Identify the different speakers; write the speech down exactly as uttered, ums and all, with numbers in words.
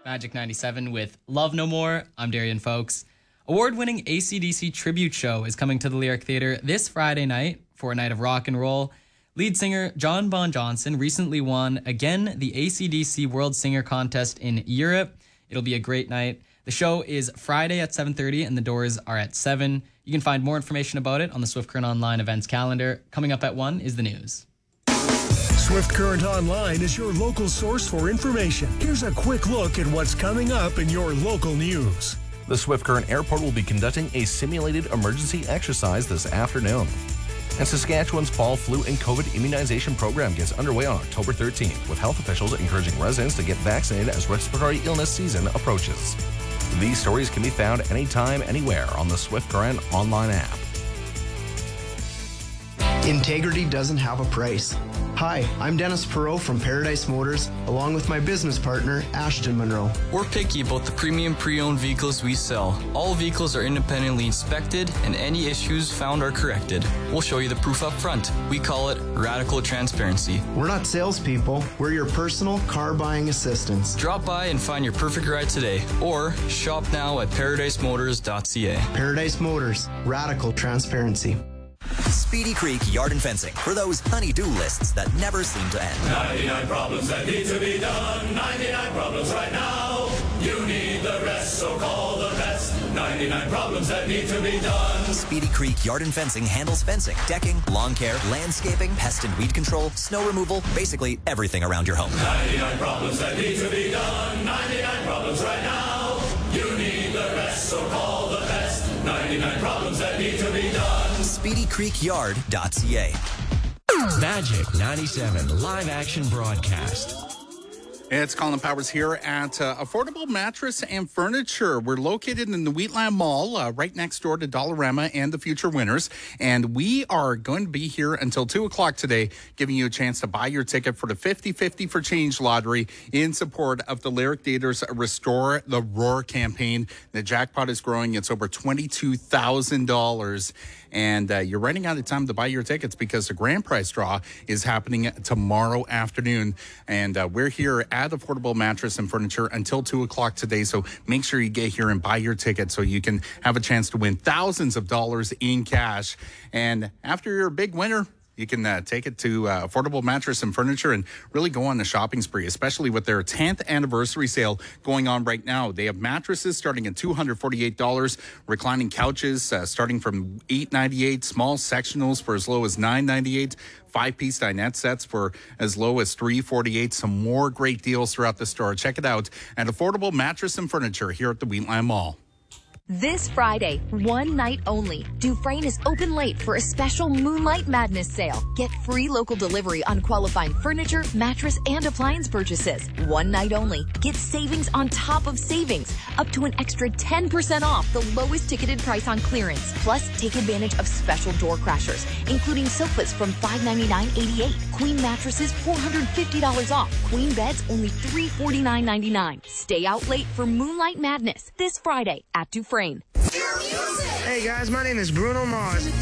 Speaker 1: Magic ninety-seven with Love No More. I'm Darian Folks. Award-winning A C D C tribute show is coming to the Lyric Theatre this Friday night for a night of rock and roll. Lead singer John Bon Johnson recently won, again, the A C D C World Singer Contest in Europe. It'll be a great night. The show is Friday at seven thirty and the doors are at seven. You can find more information about it on the Swift Current Online events calendar. Coming up at one is the news.
Speaker 2: Swift Current Online is your local source for information. Here's a quick look at what's coming up in your local news.
Speaker 3: The Swift Current Airport will be conducting a simulated emergency exercise this afternoon. And Saskatchewan's fall flu and COVID immunization program gets underway on October thirteenth, with health officials encouraging residents to get vaccinated as respiratory illness season approaches. These stories can be found anytime, anywhere on the Swift Current Online app.
Speaker 4: Integrity doesn't have a price. Hi, I'm Dennis Perot from Paradise Motors, along with my business partner, Ashton Monroe.
Speaker 5: We're picky about the premium pre-owned vehicles we sell. All vehicles are independently inspected, and any issues found are corrected. We'll show you the proof up front. We call it radical transparency.
Speaker 4: We're not salespeople. We're your personal car buying assistants.
Speaker 5: Drop by and find your perfect ride today, or shop now at paradise motors dot c a.
Speaker 4: Paradise Motors, radical transparency.
Speaker 6: Speedy Creek Yard and Fencing for those honey-do lists that never seem to end.
Speaker 7: ninety-nine problems that need to be done. ninety-nine problems right now. You need the rest, so call the best. ninety-nine problems that need to be done.
Speaker 6: Speedy Creek Yard and Fencing handles fencing, decking, lawn care, landscaping, pest and weed control, snow removal, basically everything around your home.
Speaker 7: ninety-nine problems that need to be done. ninety-nine problems right now. You need the rest, so call the best. ninety-nine problems that need to be done.
Speaker 6: speedy creek yard dot c a.
Speaker 8: Magic ninety-seven live action broadcast.
Speaker 9: It's Colin Powers here at uh, Affordable Mattress and Furniture. We're located in the Wheatland Mall, uh, right next door to Dollarama and the Future Winners. And we are going to be here until two o'clock today, giving you a chance to buy your ticket for the fifty fifty for Change lottery in support of the Lyric Theatre's Restore the Roar campaign. The jackpot is growing. It's over twenty-two thousand dollars. And uh, you're running out of time to buy your tickets because the grand prize draw is happening tomorrow afternoon. And uh, we're here at Affordable Mattress and Furniture until two o'clock today. So make sure you get here and buy your ticket so you can have a chance to win thousands of dollars in cash. And after you're a big winner, you can uh, take it to uh, Affordable Mattress and Furniture and really go on a shopping spree, especially with their tenth anniversary sale going on right now. They have mattresses starting at two hundred forty-eight dollars, reclining couches uh, starting from eight ninety-eight, small sectionals for as low as nine ninety-eight, five-piece dinette sets for as low as three forty-eight. Some more great deals throughout the store. Check it out at Affordable Mattress and Furniture here at the Wheatland Mall.
Speaker 10: This Friday, one night only, Dufresne is open late for a special Moonlight Madness sale. Get free local delivery on qualifying furniture, mattress, and appliance purchases. One night only. Get savings on top of savings. Up to an extra ten percent off the lowest ticketed price on clearance. Plus, take advantage of special door crashers, including sofas from five ninety-nine eighty-eight. Queen mattresses, four hundred fifty dollars off. Queen beds, only three forty-nine ninety-nine. Stay out late for Moonlight Madness this Friday at Dufresne.
Speaker 11: Hey guys, my name is Bruno Mars.